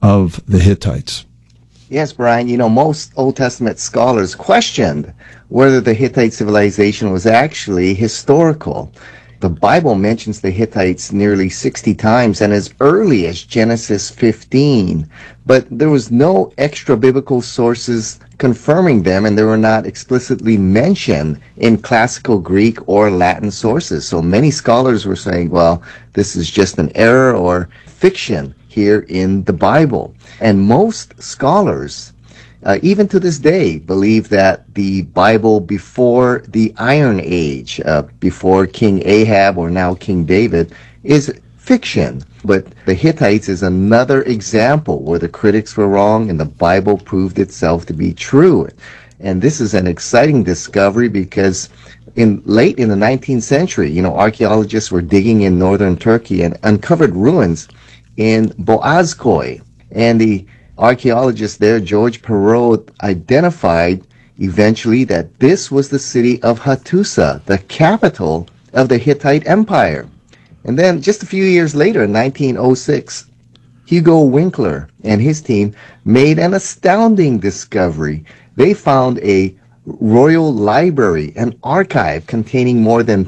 of the Hittites. Yes, Brian, most Old Testament scholars questioned whether the Hittite civilization was actually historical. The Bible mentions the Hittites nearly 60 times and as early as Genesis 15, but there was no extra biblical sources confirming them, and they were not explicitly mentioned in classical Greek or Latin sources. So many scholars were saying, well, this is just an error or fiction here in the Bible. And most scholars, even to this day, believe that the Bible before the Iron Age, before King Ahab or now King David, is fiction. But the Hittites is another example where the critics were wrong and the Bible proved itself to be true. And this is an exciting discovery because late in the 19th century, archaeologists were digging in northern Turkey and uncovered ruins in Boğazköy. And the archaeologist there, George Perrault, identified eventually that this was the city of Hattusa, the capital of the Hittite Empire. And then just a few years later, in 1906, Hugo Winkler and his team made an astounding discovery. They found a royal library, an archive containing more than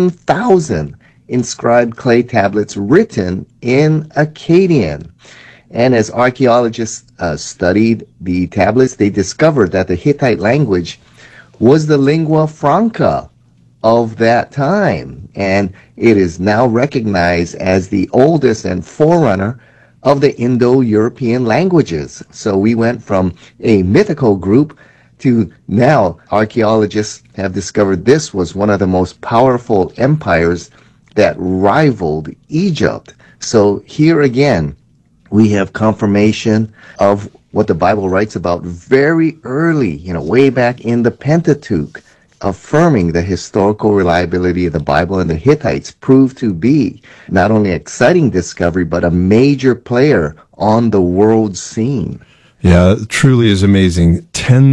10,000 inscribed clay tablets written in Akkadian. And as archaeologists studied the tablets, they discovered that the Hittite language was the lingua franca of that time. And it is now recognized as the oldest and forerunner of the Indo-European languages. So we went from a mythical group to now archaeologists have discovered this was one of the most powerful empires that rivaled Egypt. So here again, we have confirmation of what the Bible writes about very early, way back in the Pentateuch, affirming the historical reliability of the Bible, and the Hittites proved to be not only an exciting discovery, but a major player on the world scene. Yeah, it truly is amazing.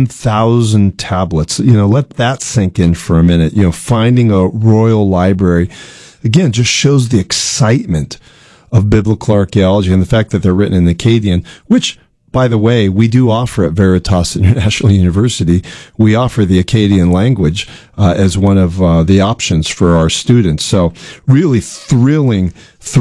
10,000 tablets. Let that sink in for a minute. Finding a royal library, again, just shows the excitement of biblical archaeology and the fact that they're written in Akkadian, which, by the way, we do offer at Veritas International University. We offer the Akkadian language as one of the options for our students. So really thrilling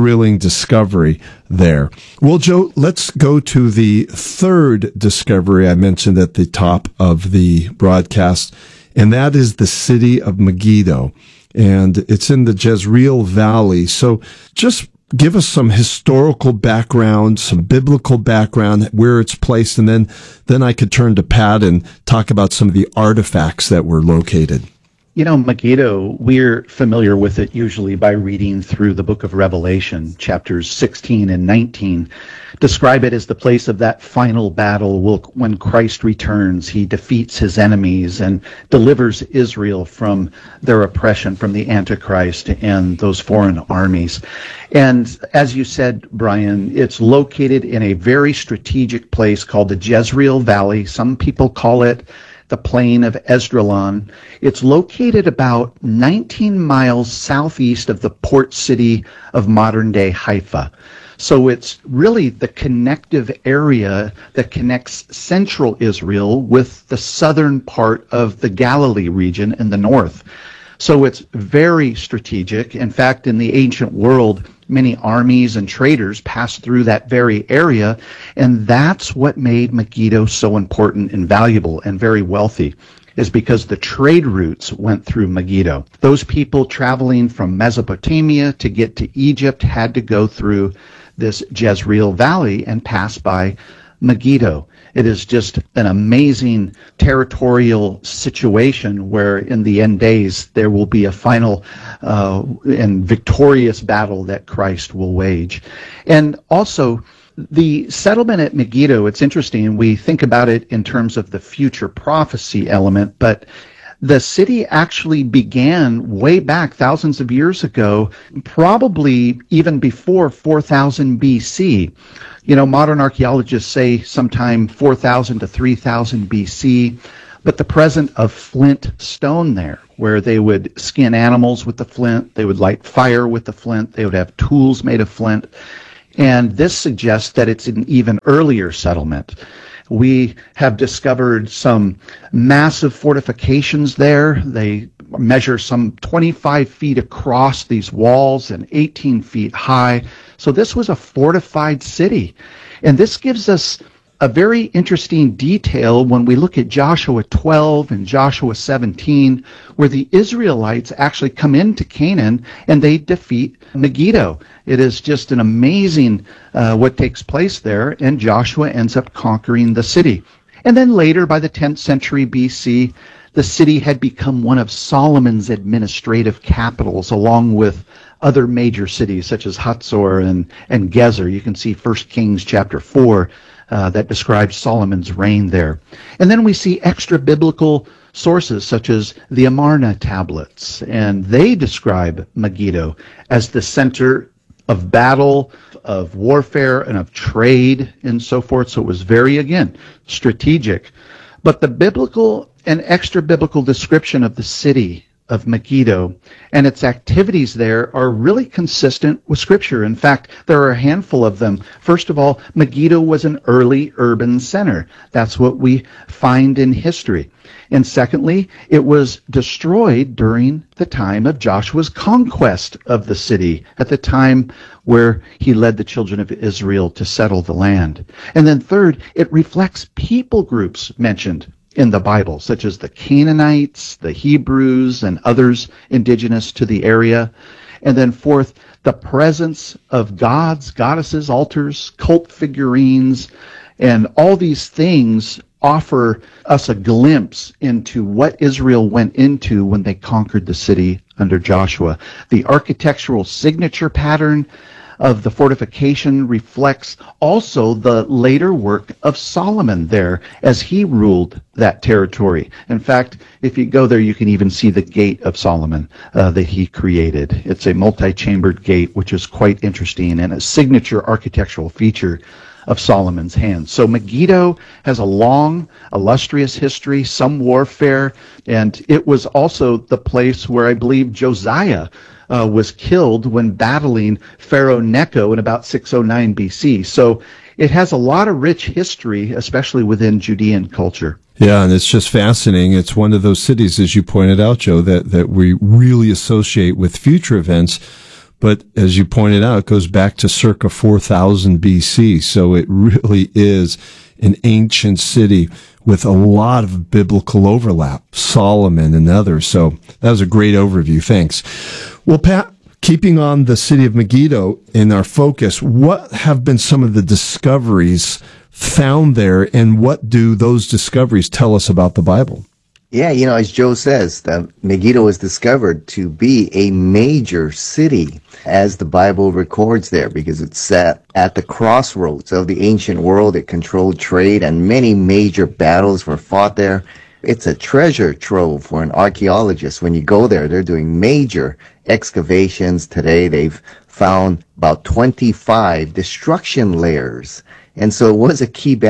discovery there. Well, Joe, let's go to the third discovery I mentioned at the top of the broadcast, and that is the city of Megiddo. And it's in the Jezreel Valley. So just give us some historical background, some biblical background, where it's placed, and then I could turn to Pat and talk about some of the artifacts that were located. Megiddo, we're familiar with it usually by reading through the book of Revelation, chapters 16 and 19. Describe it as the place of that final battle when Christ returns. He defeats his enemies and delivers Israel from their oppression, from the Antichrist and those foreign armies. And as you said, Brian, it's located in a very strategic place called the Jezreel Valley. Some people call it the plain of Esdraelon. It's located about 19 miles southeast of the port city of modern-day Haifa. So it's really the connective area that connects central Israel with the southern part of the Galilee region in the north. So it's very strategic. In fact, in the ancient world, many armies and traders passed through that very area, and that's what made Megiddo so important and valuable and very wealthy, is because the trade routes went through Megiddo. Those people traveling from Mesopotamia to get to Egypt had to go through this Jezreel Valley and pass by Megiddo. It is just an amazing territorial situation where in the end days there will be a final and victorious battle that Christ will wage. And also, the settlement at Megiddo, it's interesting, we think about it in terms of the future prophecy element, but the city actually began way back thousands of years ago, probably even before 4000 BC. Modern archaeologists say sometime 4000 to 3000 BC, but the presence of flint stone there, where they would skin animals with the flint, they would light fire with the flint, they would have tools made of flint. And this suggests that it's an even earlier settlement. We have discovered some massive fortifications there. They measure some 25 feet across, these walls, and 18 feet high. So this was a fortified city. And this gives us a very interesting detail when we look at Joshua 12 and Joshua 17, where the Israelites actually come into Canaan and they defeat Megiddo. It is just an amazing what takes place there, and Joshua ends up conquering the city. And then later, by the 10th century BC, the city had become one of Solomon's administrative capitals, along with other major cities such as Hatzor and Gezer. You can see 1 Kings chapter 4 that describes Solomon's reign there. And then we see extra biblical sources such as the Amarna tablets, and they describe Megiddo as the center of battle, of warfare, and of trade, and so forth. So it was very, again, strategic. But the biblical and extra biblical description of the city of Megiddo and its activities there are really consistent with Scripture. In fact, there are a handful of them. First of all, Megiddo was an early urban center. That's what we find in history. And secondly, it was destroyed during the time of Joshua's conquest of the city, at the time where he led the children of Israel to settle the land. And then third, it reflects people groups mentioned in the Bible, such as the Canaanites, the Hebrews, and others indigenous to the area. And then fourth, the presence of gods, goddesses, altars, cult figurines, and all these things offer us a glimpse into what Israel went into when they conquered the city under Joshua. The architectural signature pattern of the fortification reflects also the later work of Solomon there as he ruled that territory. In fact, if you go there, you can even see the gate of Solomon that he created. It's a multi-chambered gate, which is quite interesting and a signature architectural feature of Solomon's hand. So Megiddo has a long, illustrious history, some warfare, and it was also the place where I believe Josiah was killed when battling Pharaoh Necho in about 609 BC. So it has a lot of rich history, especially within Judean culture. Yeah, and it's just fascinating. It's one of those cities, as you pointed out, Joe, that we really associate with future events. But as you pointed out, it goes back to circa 4000 BC. So it really is an ancient city with a lot of biblical overlap, Solomon and others. So that was a great overview. Thanks. Well, Pat, keeping on the city of Megiddo in our focus, what have been some of the discoveries found there, and what do those discoveries tell us about the Bible? Yeah, as Joe says, Megiddo was discovered to be a major city, as the Bible records there, because it sat at the crossroads of the ancient world. It controlled trade, and many major battles were fought there. It's a treasure trove for an archaeologist. When you go there, they're doing major excavations today. They've found about 25 destruction layers. And so it was a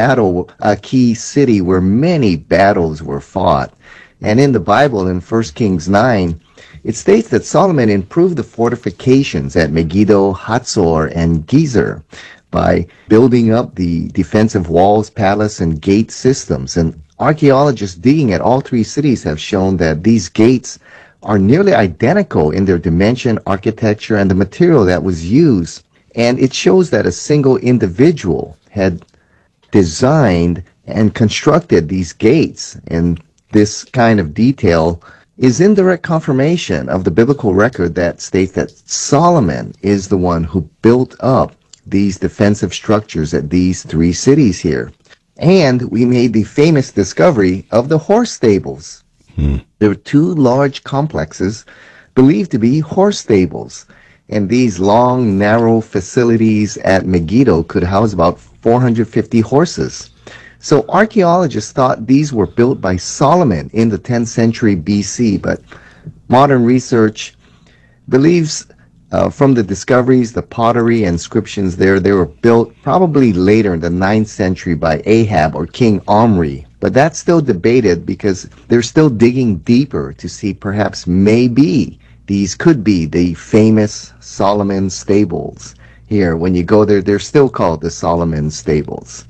key city where many battles were fought. And in the Bible, in 1 Kings 9, it states that Solomon improved the fortifications at Megiddo, Hatzor, and Gezer by building up the defensive walls, palace, and gate systems. And archaeologists digging at all three cities have shown that these gates are nearly identical in their dimension, architecture, and the material that was used. And it shows that a single individual had designed and constructed these gates. And this kind of detail is indirect confirmation of the biblical record that states that Solomon is the one who built up these defensive structures at these three cities here. And we made the famous discovery of the horse stables. There were two large complexes believed to be horse stables. And these long, narrow facilities at Megiddo could house about 450 horses. So archaeologists thought these were built by Solomon in the 10th century BC, but modern research believes from the discoveries, the pottery and inscriptions there, they were built probably later in the 9th century by Ahab or King Omri. But that's still debated because they're still digging deeper to see perhaps maybe these could be the famous Solomon stables. here. When you go there, they're still called the Solomon Stables.